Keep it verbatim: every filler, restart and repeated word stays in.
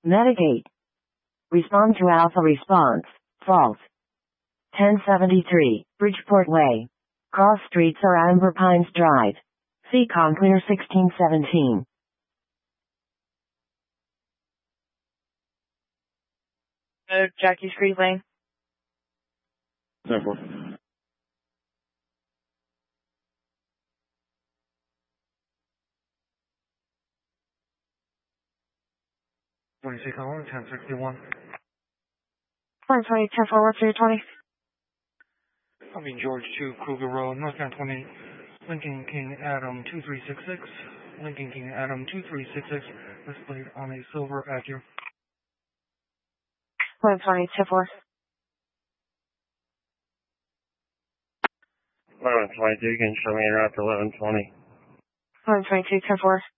Metagate. Respond to alpha response. False. ten seventy-three, Bridgeport Way. Cross streets or Amber Pines Drive. C Com Clear sixteen seventeen. Uh, Jackie Street Lane. Simple. twenty-six Holland, ten sixty-one. one twenty, ten forward, three twenty. I mean George two, Kruger Road, North ten twenty, Lincoln King Adam two three six six, Lincoln King Adam two three six six, displayed on a silver Acura. one twenty, ten four. eleven twenty-two, you can show me around eleven twenty. one twenty-two, ten four.